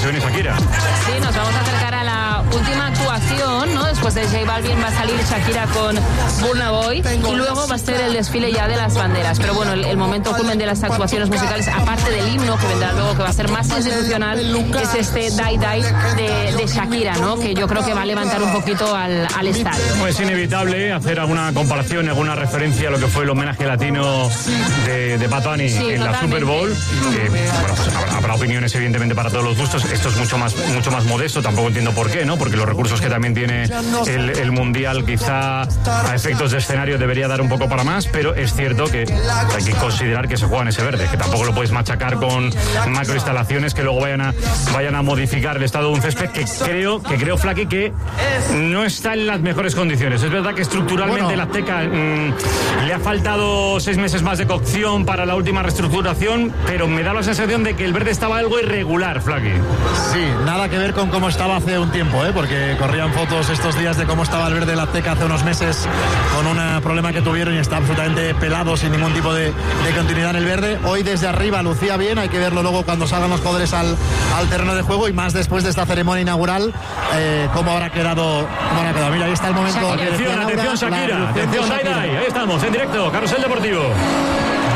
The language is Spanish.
se viene Shakira. Sí, nos vamos a acercar a la última actuación, ¿no? Después de J Balvin va a salir Shakira con Burna Boy y luego va a ser el desfile ya de las banderas. Pero bueno, el momento culmen de las actuaciones musicales, aparte del himno que vendrá luego, que va a ser más institucional, es este Die Die de Shakira, ¿no? Que yo creo que va a levantar un poquito al estadio. Es inevitable hacer alguna comparación, alguna referencia a lo que fue el homenaje latino de Bad Bunny en la Super Bowl. Bueno, pues habrá opiniones evidentemente para todos los gustos. Esto es mucho más modesto, tampoco entiendo por qué, ¿no? Porque los recursos que también tiene el Mundial quizá a efectos de escenario debería dar un poco para más, pero es cierto que hay que considerar que se juega en ese verde, que tampoco lo puedes machacar con macroinstalaciones que luego vayan a modificar el estado de un césped que creo Flaky, que no está en las mejores condiciones. Es verdad que estructuralmente la Azteca le ha faltado 6 meses más de cocción para la última reestructuración, pero me da la sensación de que el verde estaba algo irregular, Flaky. Sí, nada que ver con cómo estaba hace un tiempo, porque corrían fotos estos días de cómo estaba el verde de la Azteca hace unos meses con un problema que tuvieron y está absolutamente pelado, sin ningún tipo de continuidad en el verde. Hoy desde arriba lucía bien, hay que verlo luego cuando salgan los jugadores al terreno de juego y más después de esta ceremonia inaugural, cómo habrá quedado. Mira, ahí está el momento. Atención, Shakira, atención, ahí estamos, en directo, Carrusel Deportivo.